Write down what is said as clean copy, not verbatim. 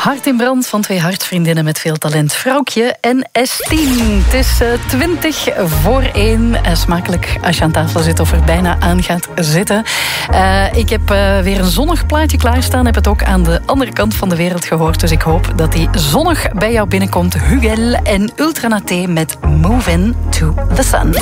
Hart in brand van twee hartvriendinnen met veel talent. Vrouwtje en S10. Het is 1:20. Smakelijk als je aan tafel zit of er bijna aan gaat zitten. Ik heb weer een zonnig plaatje klaarstaan. Heb het ook aan de andere kant van de wereld gehoord. Dus ik hoop dat die zonnig bij jou binnenkomt. Hugel en Ultranaté met Move In To The Sun.